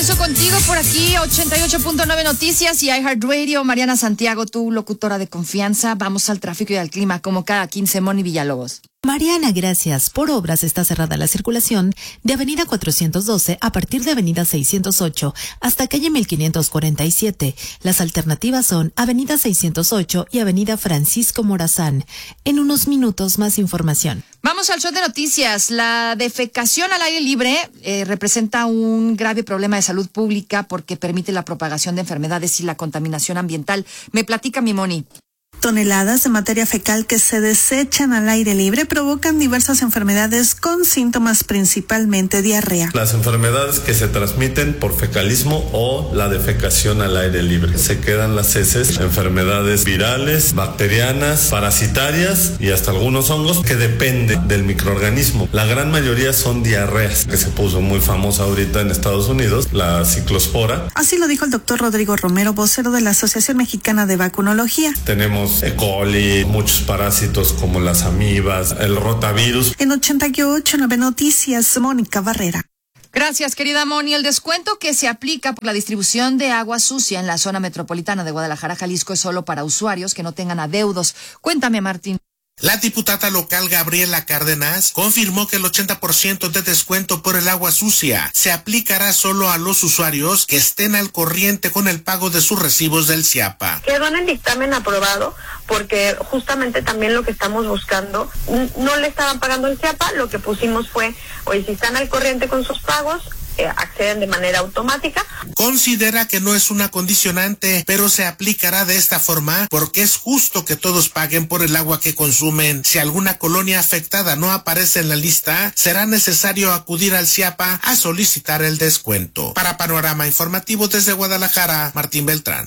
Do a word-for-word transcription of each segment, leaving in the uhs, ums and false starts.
regreso contigo por aquí, ochenta y ocho punto nueve Noticias y iHeartRadio. Mariana Santiago, tu locutora de confianza. Vamos al tráfico y al clima, como cada quince, Moni Villalobos. Mariana, gracias. Por obras está cerrada la circulación de Avenida cuatrocientos doce a partir de Avenida seiscientos ocho hasta calle mil quinientos cuarenta y siete. Las alternativas son Avenida seiscientos ocho y Avenida Francisco Morazán. En unos minutos más información. Vamos al show de noticias. La defecación al aire libre eh, representa un grave problema de salud pública porque permite la propagación de enfermedades y la contaminación ambiental. Me platica mi Moni. Toneladas de materia fecal que se desechan al aire libre provocan diversas enfermedades con síntomas principalmente diarrea. Las enfermedades que se transmiten por fecalismo o la defecación al aire libre. Se quedan las heces, enfermedades virales, bacterianas, parasitarias y hasta algunos hongos que dependen del microorganismo. La gran mayoría son diarreas, que se puso muy famosa ahorita en Estados Unidos, la ciclospora. Así lo dijo el doctor Rodrigo Romero, vocero de la Asociación Mexicana de Vacunología. Tenemos E. coli, muchos parásitos como las amibas, el rotavirus. En ochenta y ocho punto nueve Noticias, Mónica Barrera. Gracias, querida Moni. El descuento que se aplica por la distribución de agua sucia en la zona metropolitana de Guadalajara, Jalisco, es solo para usuarios que no tengan adeudos. Cuéntame, Martín. La diputada local Gabriela Cárdenas confirmó que el ochenta por ciento de descuento por el agua sucia se aplicará solo a los usuarios que estén al corriente con el pago de sus recibos del CIAPA. Quedó en el dictamen aprobado porque justamente también lo que estamos buscando, no le estaban pagando el CIAPA, lo que pusimos fue, oye, si están al corriente con sus pagos, Eh, acceden de manera automática. Considera que no es una condicionante, pero se aplicará de esta forma porque es justo que todos paguen por el agua que consumen. Si alguna colonia afectada no aparece en la lista, será necesario acudir al CIAPA a solicitar el descuento. Para Panorama Informativo desde Guadalajara, Martín Beltrán.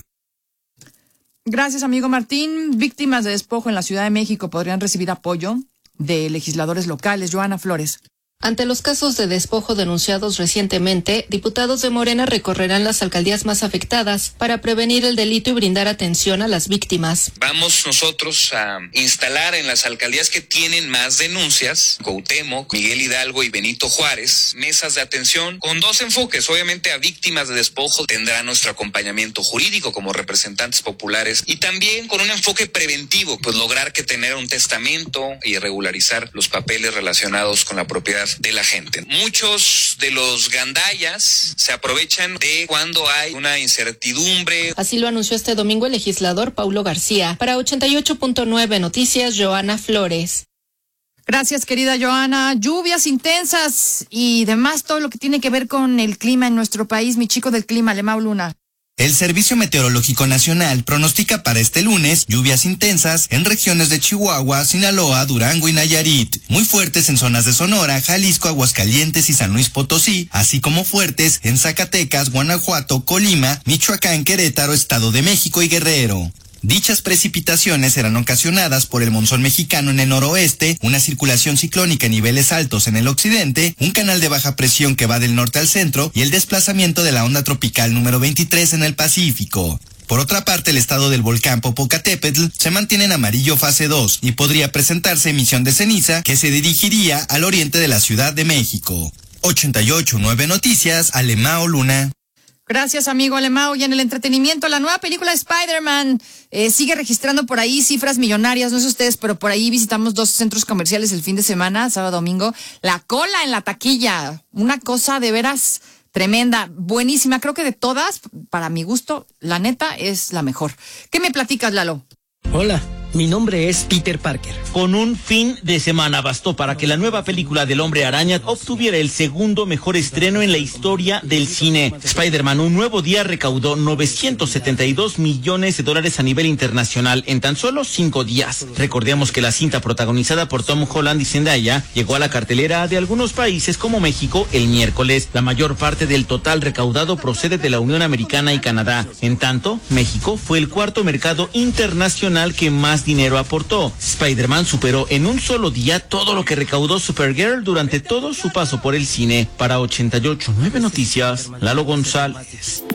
Gracias, amigo Martín. Víctimas de despojo en la Ciudad de México podrían recibir apoyo de legisladores locales. Joana Flores. Ante los casos de despojo denunciados recientemente, diputados de Morena recorrerán las alcaldías más afectadas para prevenir el delito y brindar atención a las víctimas. Vamos nosotros a instalar en las alcaldías que tienen más denuncias, Cuauhtémoc, Miguel Hidalgo y Benito Juárez, mesas de atención con dos enfoques. Obviamente a víctimas de despojo tendrá nuestro acompañamiento jurídico como representantes populares y también con un enfoque preventivo, pues lograr que tener un testamento y regularizar los papeles relacionados con la propiedad de la gente. Muchos de los gandayas se aprovechan de cuando hay una incertidumbre. Así lo anunció este domingo el legislador Paulo García. Para ochenta y ocho punto nueve Noticias, Joana Flores. Gracias, querida Joana. Lluvias intensas y demás, todo lo que tiene que ver con el clima en nuestro país. Mi chico del clima, Lemao Luna. El Servicio Meteorológico Nacional pronostica para este lunes lluvias intensas en regiones de Chihuahua, Sinaloa, Durango y Nayarit, muy fuertes en zonas de Sonora, Jalisco, Aguascalientes y San Luis Potosí, así como fuertes en Zacatecas, Guanajuato, Colima, Michoacán, Querétaro, Estado de México y Guerrero. Dichas precipitaciones serán ocasionadas por el monzón mexicano en el noroeste, una circulación ciclónica en niveles altos en el occidente, un canal de baja presión que va del norte al centro y el desplazamiento de la onda tropical número veintitrés en el Pacífico. Por otra parte, el estado del volcán Popocatépetl se mantiene en amarillo fase dos y podría presentarse emisión de ceniza que se dirigiría al oriente de la Ciudad de México. ochenta y ocho punto nueve Noticias, Lemao Luna. Gracias, amigo Lemao. Y en el entretenimiento, la nueva película de Spider-Man eh, sigue registrando por ahí cifras millonarias. No sé ustedes, pero por ahí visitamos dos centros comerciales el fin de semana, sábado, domingo. La cola en la taquilla, una cosa de veras tremenda, buenísima. Creo que de todas, para mi gusto, la neta es la mejor. ¿Qué me platicas, Lalo? Hola. Mi nombre es Peter Parker. Con un fin de semana bastó para que la nueva película del Hombre Araña obtuviera el segundo mejor estreno en la historia del cine. Spider-Man, un nuevo día, recaudó novecientos setenta y dos millones de dólares a nivel internacional en tan solo cinco días. Recordemos que la cinta protagonizada por Tom Holland y Zendaya llegó a la cartelera de algunos países como México el miércoles. La mayor parte del total recaudado procede de la Unión Americana y Canadá. En tanto, México fue el cuarto mercado internacional que más dinero aportó. Spider-Man superó en un solo día todo lo que recaudó Supergirl durante todo su paso por el cine. Para ochenta y ocho punto nueve Noticias, Lalo González.